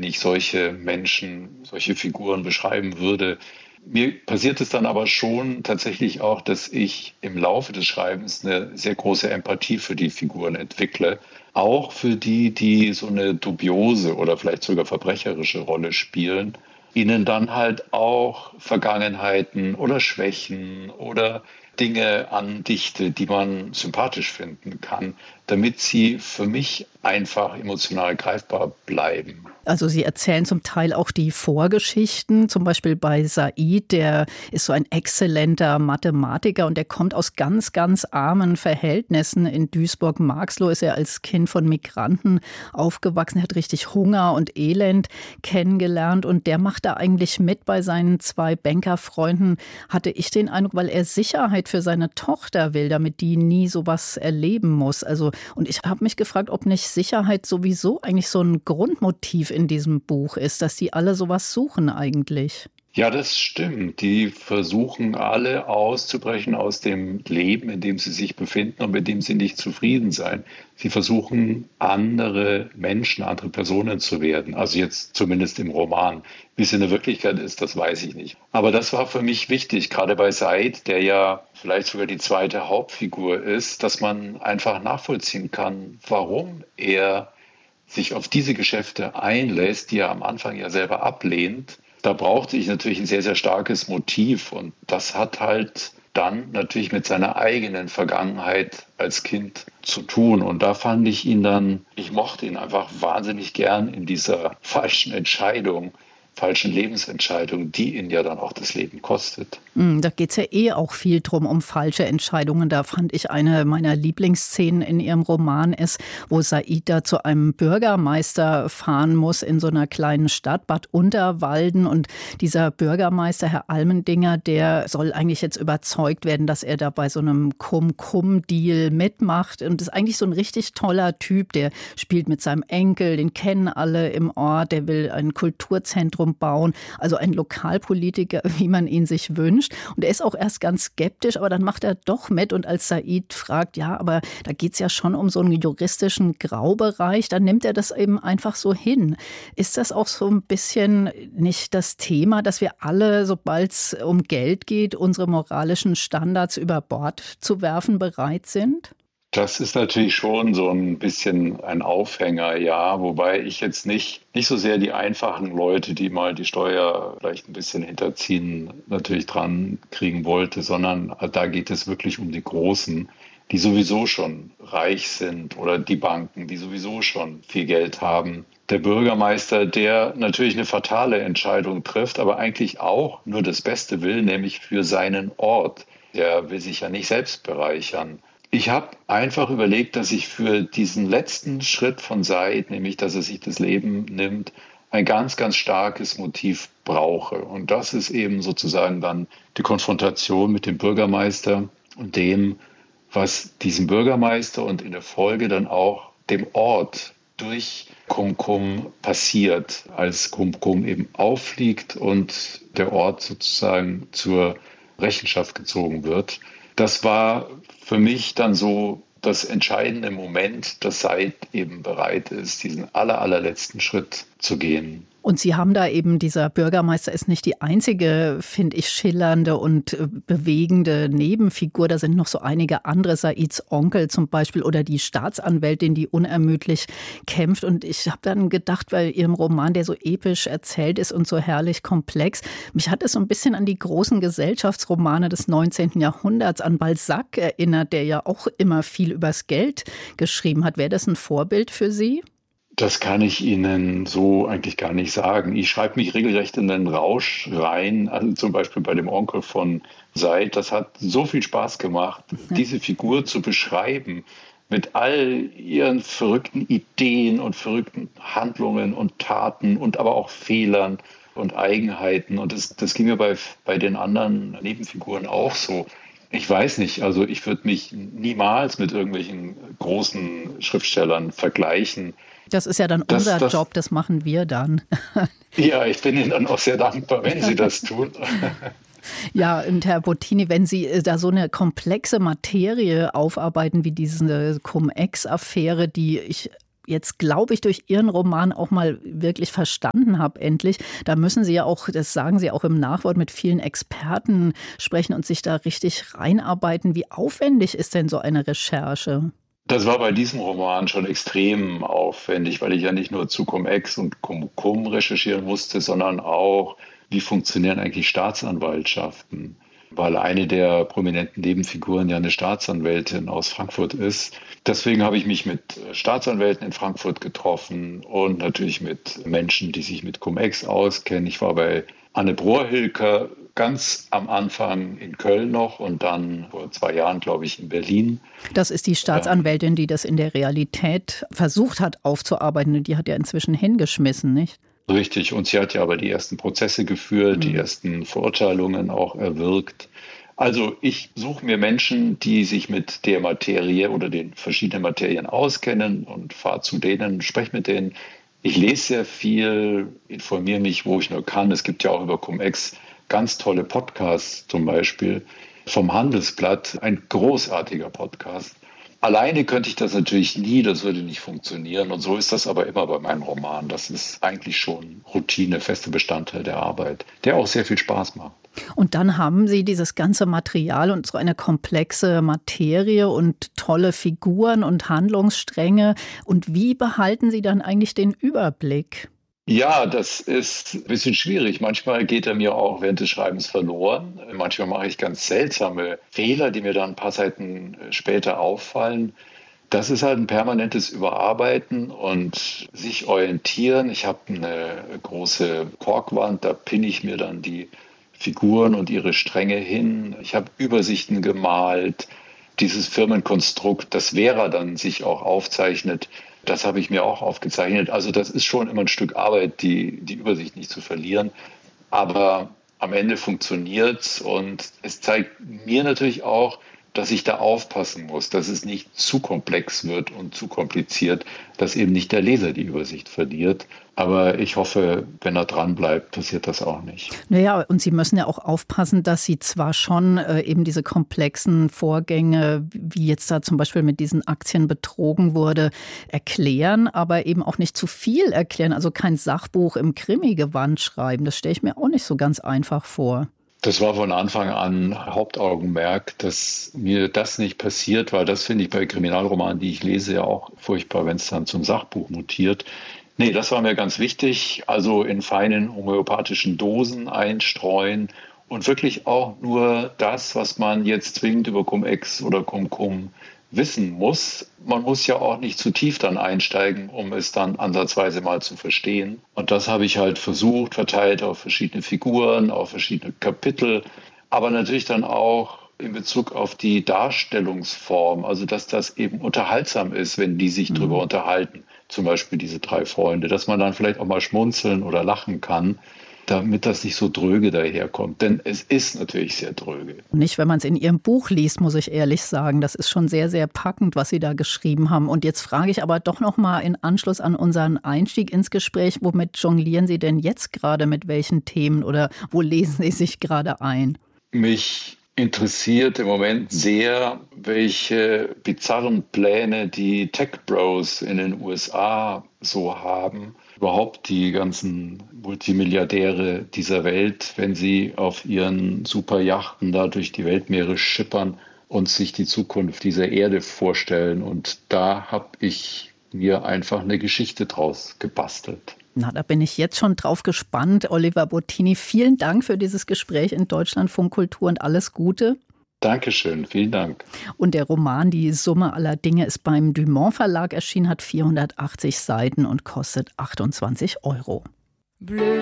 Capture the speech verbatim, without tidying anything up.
wenn ich solche Menschen, solche Figuren beschreiben würde. Mir passiert es dann aber schon tatsächlich auch, dass ich im Laufe des Schreibens eine sehr große Empathie für die Figuren entwickle. Auch für die, die so eine dubiose oder vielleicht sogar verbrecherische Rolle spielen. Ihnen dann halt auch Vergangenheiten oder Schwächen oder Dinge andichte, die man sympathisch finden kann, damit sie für mich einfach emotional greifbar bleiben. Also Sie erzählen zum Teil auch die Vorgeschichten, zum Beispiel bei Said, der ist so ein exzellenter Mathematiker und der kommt aus ganz, ganz armen Verhältnissen. In Duisburg-Marxloh ist er als Kind von Migranten aufgewachsen, er hat richtig Hunger und Elend kennengelernt und der macht da eigentlich mit bei seinen zwei Bankerfreunden, hatte ich den Eindruck, weil er Sicherheit für seine Tochter will, damit die nie sowas erleben muss. Also, und ich habe mich gefragt, ob nicht Sicherheit sowieso eigentlich so ein Grundmotiv in diesem Buch ist, dass die alle sowas suchen eigentlich. Ja, das stimmt. Die versuchen alle auszubrechen aus dem Leben, in dem sie sich befinden und mit dem sie nicht zufrieden sein. Sie versuchen, andere Menschen, andere Personen zu werden. Also jetzt zumindest im Roman. Wie es in der Wirklichkeit ist, das weiß ich nicht. Aber das war für mich wichtig, gerade bei Said, der ja vielleicht sogar die zweite Hauptfigur ist, dass man einfach nachvollziehen kann, warum er sich auf diese Geschäfte einlässt, die er am Anfang ja selber ablehnt. Da brauchte ich natürlich ein sehr, sehr starkes Motiv und das hat halt dann natürlich mit seiner eigenen Vergangenheit als Kind zu tun. Und da fand ich ihn dann, ich mochte ihn einfach wahnsinnig gern in dieser falschen Entscheidung, falschen Lebensentscheidung, die ihn ja dann auch das Leben kostet. Da geht es ja eh auch viel drum, um falsche Entscheidungen. Da fand ich eine meiner Lieblingsszenen in ihrem Roman ist, wo Said da zu einem Bürgermeister fahren muss in so einer kleinen Stadt, Bad Unterwalden. Und dieser Bürgermeister, Herr Almendinger, der soll eigentlich jetzt überzeugt werden, dass er da bei so einem Kum-Kum-Deal mitmacht. Und das ist eigentlich so ein richtig toller Typ, der spielt mit seinem Enkel, den kennen alle im Ort, der will ein Kulturzentrum bauen, also ein Lokalpolitiker, wie man ihn sich wünscht. Und er ist auch erst ganz skeptisch, aber dann macht er doch mit. Und als Said fragt, ja, aber da geht es ja schon um so einen juristischen Graubereich, dann nimmt er das eben einfach so hin. Ist das auch so ein bisschen nicht das Thema, dass wir alle, sobald es um Geld geht, unsere moralischen Standards über Bord zu werfen bereit sind? Das ist natürlich schon so ein bisschen ein Aufhänger, ja, wobei ich jetzt nicht, nicht so sehr die einfachen Leute, die mal die Steuer vielleicht ein bisschen hinterziehen, natürlich dran kriegen wollte, sondern da geht es wirklich um die Großen, die sowieso schon reich sind oder die Banken, die sowieso schon viel Geld haben. Der Bürgermeister, der natürlich eine fatale Entscheidung trifft, aber eigentlich auch nur das Beste will, nämlich für seinen Ort. Der will sich ja nicht selbst bereichern. Ich habe einfach überlegt, dass ich für diesen letzten Schritt von Said, nämlich dass er sich das Leben nimmt, ein ganz, ganz starkes Motiv brauche. Und das ist eben sozusagen dann die Konfrontation mit dem Bürgermeister und dem, was diesem Bürgermeister und in der Folge dann auch dem Ort durch Kum-Kum passiert, als Kum-Kum eben auffliegt und der Ort sozusagen zur Rechenschaft gezogen wird. Das war für mich dann so das entscheidende Moment, dass Said eben bereit ist, diesen aller, allerletzten Schritt zu gehen. Und Sie haben da eben, dieser Bürgermeister ist nicht die einzige, finde ich, schillernde und bewegende Nebenfigur. Da sind noch so einige andere, Saids Onkel zum Beispiel oder die Staatsanwältin, die unermüdlich kämpft. Und ich habe dann gedacht, bei Ihrem Roman, der so episch erzählt ist und so herrlich komplex, mich hat es so ein bisschen an die großen Gesellschaftsromane des neunzehnten Jahrhunderts, an Balzac erinnert, der ja auch immer viel übers Geld geschrieben hat. Wäre das ein Vorbild für Sie? Das kann ich Ihnen so eigentlich gar nicht sagen. Ich schreibe mich regelrecht in den Rausch rein, also zum Beispiel bei dem Onkel von Said. Das hat so viel Spaß gemacht, mhm. diese Figur zu beschreiben mit all ihren verrückten Ideen und verrückten Handlungen und Taten und aber auch Fehlern und Eigenheiten. Und das, das ging mir bei, bei den anderen Nebenfiguren auch so. Ich weiß nicht, also ich würde mich niemals mit irgendwelchen großen Schriftstellern vergleichen. Das ist ja dann das, unser das, Job, das machen wir dann. Ja, ich bin Ihnen dann auch sehr dankbar, wenn Sie das tun. Ja, und Herr Bottini, wenn Sie da so eine komplexe Materie aufarbeiten wie diese Cum-Ex-Affäre, die ich jetzt, glaube ich, durch Ihren Roman auch mal wirklich verstanden habe, endlich, da müssen Sie ja auch, das sagen Sie auch im Nachwort, mit vielen Experten sprechen und sich da richtig reinarbeiten. Wie aufwendig ist denn so eine Recherche? Das war bei diesem Roman schon extrem aufwendig, weil ich ja nicht nur zu Cum-Ex und Cum-Cum recherchieren musste, sondern auch, wie funktionieren eigentlich Staatsanwaltschaften? Weil eine der prominenten Nebenfiguren ja eine Staatsanwältin aus Frankfurt ist. Deswegen habe ich mich mit Staatsanwälten in Frankfurt getroffen und natürlich mit Menschen, die sich mit Cum-Ex auskennen. Ich war bei Anne Brohr-Hilker ganz am Anfang in Köln noch und dann vor zwei Jahren, glaube ich, in Berlin. Das ist die Staatsanwältin, die das in der Realität versucht hat aufzuarbeiten. Und die hat ja inzwischen hingeschmissen, nicht? Richtig, und sie hat ja aber die ersten Prozesse geführt, mhm. die ersten Verurteilungen auch erwirkt. Also ich suche mir Menschen, die sich mit der Materie oder den verschiedenen Materien auskennen und fahre zu denen, spreche mit denen. Ich lese sehr viel, informiere mich, wo ich nur kann. Es gibt ja auch über Cum-Ex ganz tolle Podcasts, zum Beispiel vom Handelsblatt, ein großartiger Podcast. Alleine könnte ich das natürlich nie, das würde nicht funktionieren. Und so ist das aber immer bei meinem Roman. Das ist eigentlich schon Routine, fester Bestandteil der Arbeit, der auch sehr viel Spaß macht. Und dann haben Sie dieses ganze Material und so eine komplexe Materie und tolle Figuren und Handlungsstränge. Und wie behalten Sie dann eigentlich den Überblick? Ja, das ist ein bisschen schwierig. Manchmal geht er mir auch während des Schreibens verloren. Manchmal mache ich ganz seltsame Fehler, die mir dann ein paar Seiten später auffallen. Das ist halt ein permanentes Überarbeiten und sich orientieren. Ich habe eine große Korkwand, da pinne ich mir dann die Figuren und ihre Stränge hin. Ich habe Übersichten gemalt. Dieses Firmenkonstrukt, das Vera dann sich auch aufzeichnet, das habe ich mir auch aufgezeichnet. Also das ist schon immer ein Stück Arbeit, die, die Übersicht nicht zu verlieren. Aber am Ende funktioniert es und es zeigt mir natürlich auch, dass ich da aufpassen muss, dass es nicht zu komplex wird und zu kompliziert, dass eben nicht der Leser die Übersicht verliert. Aber ich hoffe, wenn er dran bleibt, passiert das auch nicht. Naja, und Sie müssen ja auch aufpassen, dass Sie zwar schon äh, eben diese komplexen Vorgänge, wie jetzt da zum Beispiel mit diesen Aktien betrogen wurde, erklären, aber eben auch nicht zu viel erklären. Also kein Sachbuch im Krimi-Gewand schreiben. Das stelle ich mir auch nicht so ganz einfach vor. Das war von Anfang an Hauptaugenmerk, dass mir das nicht passiert, weil das finde ich bei Kriminalromanen, die ich lese, ja auch furchtbar, wenn es dann zum Sachbuch mutiert. Nee, das war mir ganz wichtig. Also in feinen homöopathischen Dosen einstreuen und wirklich auch nur das, was man jetzt zwingend über Cum-Ex oder Cum-Cum wissen muss. Man muss ja auch nicht zu tief dann einsteigen, um es dann ansatzweise mal zu verstehen. Und das habe ich halt versucht, verteilt auf verschiedene Figuren, auf verschiedene Kapitel, aber natürlich dann auch in Bezug auf die Darstellungsform, also dass das eben unterhaltsam ist, wenn die sich mhm. drüber unterhalten, zum Beispiel diese drei Freunde, dass man dann vielleicht auch mal schmunzeln oder lachen kann, damit das nicht so dröge daherkommt. Denn es ist natürlich sehr dröge. Nicht, wenn man es in Ihrem Buch liest, muss ich ehrlich sagen. Das ist schon sehr, sehr packend, was Sie da geschrieben haben. Und jetzt frage ich aber doch noch mal in Anschluss an unseren Einstieg ins Gespräch, womit jonglieren Sie denn jetzt gerade, mit welchen Themen oder wo lesen Sie sich gerade ein? Mich interessiert im Moment sehr, welche bizarren Pläne die Tech-Bros in den U S A so haben. Überhaupt die ganzen Multimilliardäre dieser Welt, wenn sie auf ihren Superjachten da durch die Weltmeere schippern und sich die Zukunft dieser Erde vorstellen. Und da habe ich mir einfach eine Geschichte draus gebastelt. Na, da bin ich jetzt schon drauf gespannt. Oliver Bottini, vielen Dank für dieses Gespräch in Deutschlandfunk Kultur und alles Gute. Dankeschön, vielen Dank. Und der Roman Die Summe aller Dinge ist beim Dumont Verlag erschienen, hat vierhundertachtzig Seiten und kostet achtundzwanzig Euro. Bleu.